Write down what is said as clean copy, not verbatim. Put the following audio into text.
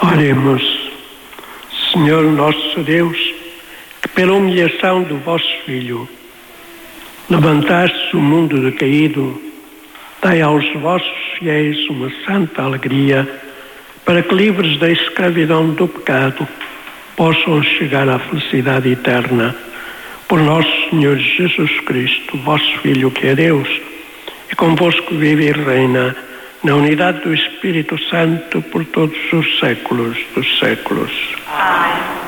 Oremos. Senhor nosso Deus, que pela humilhação do vosso Filho levantaste o mundo decaído, dai aos vossos fiéis uma santa alegria, para que, livres da escravidão do pecado, possam chegar à felicidade eterna. Por nosso Senhor Jesus Cristo, vosso Filho, que é Deus, e convosco vive e reina na unidade do Espírito Santo por todos os séculos dos séculos. Amém.